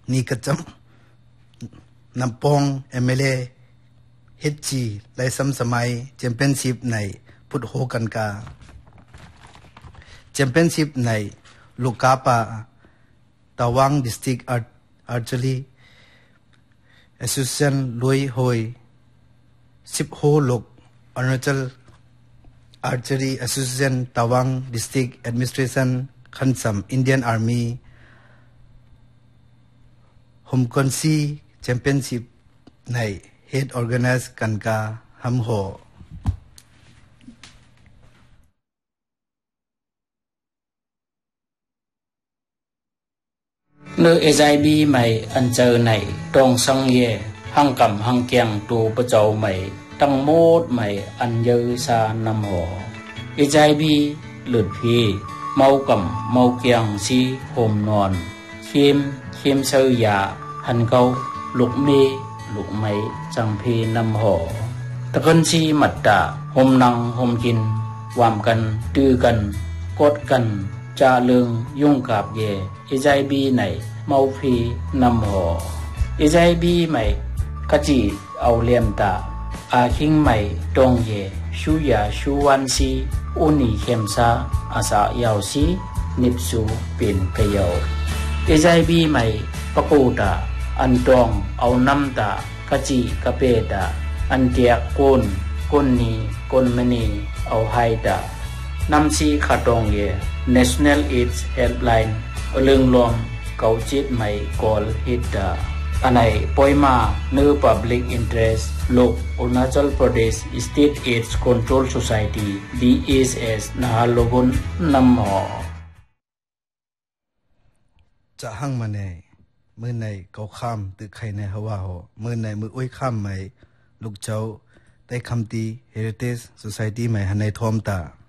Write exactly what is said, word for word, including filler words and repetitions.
นี่กระจำนำปองเอเมเลเฮจีได้ซ้ำสมัยแชมเปี้ยนชิพในพุทโฮกันกาแชมเปี้ยนชิพในลูกาปาตาวังดิสตริกอาร์อาร์เจลีแอสโซเซียนลุยโฮยสิบโฮลูกอรุณาชลอาร์เจรีแอสโซเซียนตาวังดิสตริกแอดมินิสทรัชันขันซัมอินเดียนอาร์มีฮมคอนซีแชมเปี้ยนชิพในเฮดออร์แกไนซ์กันกาฮัมโฮเนื้อเอไอบีใหม่อันเจอในตรงสังเยหังกำหังเกียงตูประเจ้าใหม่ตั้งโมดใหม่อันเยอซานำหัวเอไอบีหลุดพีเมากำเมาเกียงซีโฮมนอนเข้มเข้มเชยยาหันเกาลูกเมลูกไม้จังพีนำหัวตะกันซีมัดตาโฮมนังโฮมกินวามกันตื้อกันกดกันจาเลืองยุ่งกับเยเอไอบีไหนเมาพีนำหัวเอไอบีใหม่กะจีเอาเลียมตาอาคิงใหม่ตรงเยชูยาชูวันซีอุนีเข้มซาอาสายาวซีนิบสูเป็นประโยชน์เอไอบีใหม่ปะกูตาอันตรงเอาน้ำตากะจีกะเปตาอันเกียกกุนกุนนีกุนมณีเอาไฮตานำซีขัดตรงเย National AIDS Helpline เรื่องรวมเกาจิตใหม่กอลฮิตาอันไหนปอยมาเนื้อ Public Interest โลกอรุณาชลประเทศ State AIDS Control Society ดี เอ เอส เอส นาฮาโลกุนนำหอจะหั่งมาในมือในเกาข้ามตึกไข่ในฮาวาโฮมือในมืออ้วยข้ามใหม่ลูกเจ้าได้คำตี Heritage Society ใหม่หันในทอมตา